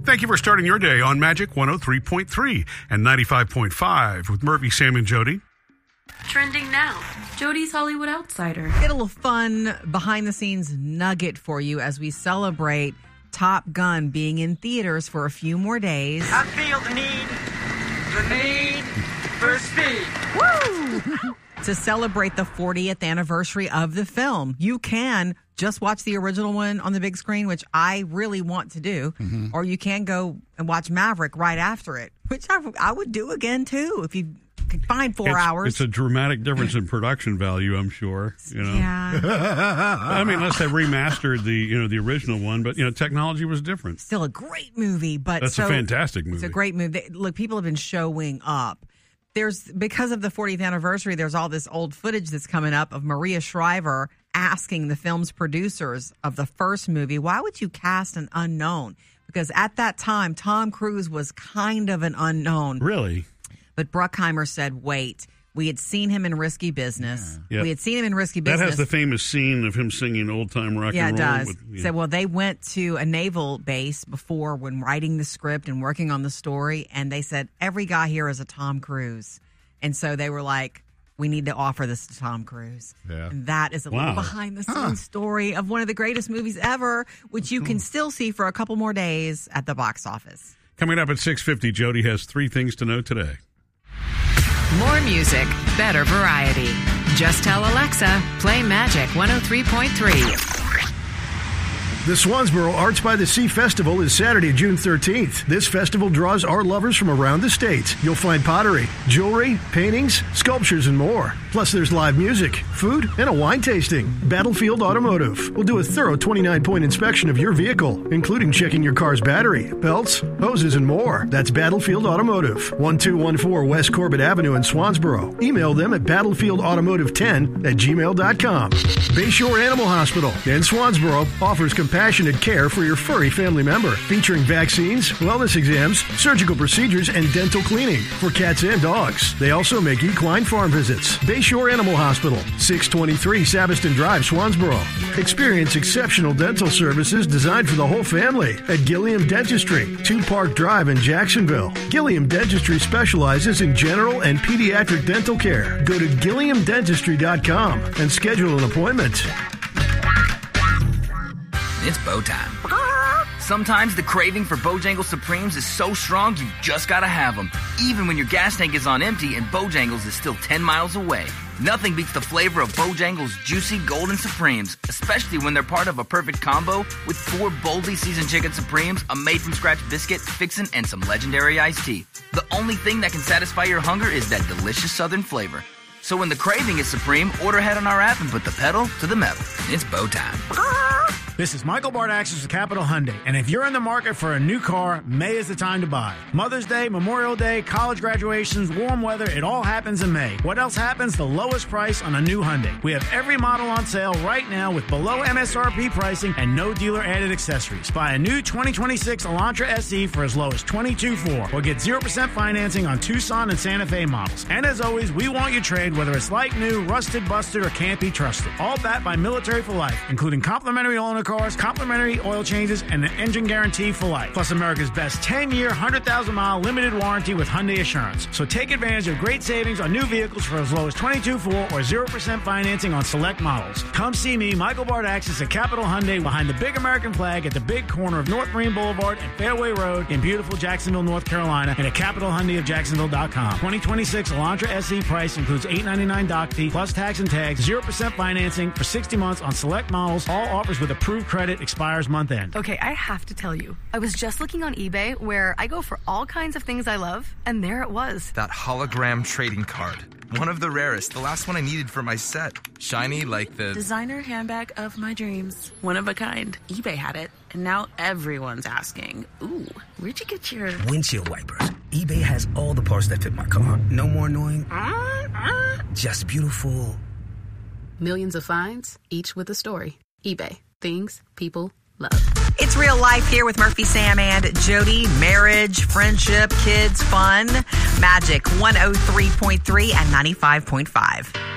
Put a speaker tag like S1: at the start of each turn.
S1: Thank you for starting your day on Magic 103.3 and 95.5 with Murphy, Sam, and Jody.
S2: Trending now, Jody's Hollywood Outsider.
S3: Get a little fun behind-the-scenes nugget for you as we celebrate Top Gun being in theaters for a few more days.
S4: I feel the need for speed.
S3: Woo! To celebrate the 40th anniversary of the film. You can just watch the original one on the big screen, which I really want to do, or you can go and watch Maverick right after it, which I would do again, too, if you could find 4 hours.
S1: It's a dramatic difference in production value, I'm sure.
S3: Yeah.
S1: I mean, unless they remastered the original one, but technology was different.
S3: Still a great movie, but
S1: that's a fantastic movie.
S3: It's a great movie. Look, people have been showing up. Because of the 40th anniversary, there's all this old footage that's coming up of Maria Shriver asking the film's producers of the first movie, why would you cast an unknown? Because at that time, Tom Cruise was kind of an unknown.
S1: Really?
S3: But Bruckheimer said, wait, we had seen him in Risky Business.
S1: Yeah.
S3: We had seen him in Risky Business.
S1: That has the famous scene of him singing Old Time Rock and Roll.
S3: Yeah, it does. So, well, they went to a naval base before when writing the script and working on the story, and they said, every guy here is a Tom Cruise. And so they were like, we need to offer this to Tom Cruise.
S5: Yeah.
S3: And that is a little behind-the-scenes story of one of the greatest movies ever, which you can still see for a couple more days at the box office.
S1: Coming up at 6:50, Jody has 3 things to know today.
S6: More music, better variety. Just tell Alexa, play Magic 103.3.
S7: The Swansboro Arts by the Sea Festival is Saturday, June 13th. This festival draws art lovers from around the state. You'll find pottery, jewelry, paintings, sculptures, and more. Plus, there's live music, food, and a wine tasting. Battlefield Automotive will do a thorough 29-point inspection of your vehicle, including checking your car's battery, belts, hoses, and more. That's Battlefield Automotive, 1214 West Corbett Avenue in Swansboro. Email them at battlefieldautomotive10@gmail.com. Bayshore Animal Hospital in Swansboro offers compassionate care for your furry family member, featuring vaccines, wellness exams, surgical procedures, and dental cleaning for cats and dogs. They also make equine farm visits. Bayshore Animal Hospital, 623 Saveston Drive, Swansboro. Experience exceptional dental services designed for the whole family at Gilliam Dentistry, 2 Park Drive in Jacksonville. Gilliam Dentistry specializes in general and pediatric dental care. Go to GilliamDentistry.com and schedule an appointment.
S8: It's bow time. Sometimes the craving for Bojangles Supremes is so strong you just gotta have them, even when your gas tank is on empty and Bojangles is still 10 miles away. Nothing beats the flavor of Bojangles' juicy golden Supremes, especially when they're part of a perfect combo with 4 boldly seasoned chicken Supremes, a made-from-scratch biscuit, fixin', and some legendary iced tea. The only thing that can satisfy your hunger is that delicious southern flavor. So when the craving is supreme, order ahead on our app and put the pedal to the metal. It's bow time.
S9: This is Michael Bardaxis with Capital Hyundai, and if you're in the market for a new car, May is the time to buy. Mother's Day, Memorial Day, college graduations, warm weather, it all happens in May. What else happens? The lowest price on a new Hyundai. We have every model on sale right now with below MSRP pricing and no dealer-added accessories. Buy a new 2026 Elantra SE for as low as $22,400 or get 0% financing on Tucson and Santa Fe models. And as always, we want your trade, whether it's like new, rusted, busted, or can't be trusted. All backed by Military for Life, including complimentary owner cars, complimentary oil changes, and an engine guarantee for life. Plus America's best 10-year, 100,000-mile limited warranty with Hyundai Assurance. So take advantage of great savings on new vehicles for as low as $22,400 or 0% financing on select models. Come see me, Michael Bardaxis at Capital Hyundai behind the big American flag at the big corner of North Marine Boulevard and Fairway Road in beautiful Jacksonville, North Carolina, and at CapitalHyundaiofJacksonville.com. 2026 Elantra SE price includes $899 doc fee plus tax and tags, 0% financing for 60 months on select models. All offers with approved credit expires month end.
S2: Okay, I have to tell you, I was just looking on eBay where I go for all kinds of things I love, and there it was.
S10: That hologram trading card. One of the rarest. The last one I needed for my set. Shiny like the
S11: designer handbag of my dreams. One of a kind. eBay had it, and now everyone's asking, ooh, where'd you get your
S12: windshield wipers? eBay has all the parts that fit my car. No more annoying. Just beautiful.
S11: Millions of finds, each with a story. eBay. Things people love.
S3: It's real life here with Murphy, Sam, and Jody. Marriage, friendship, kids, fun. Magic 103.3 and 95.5.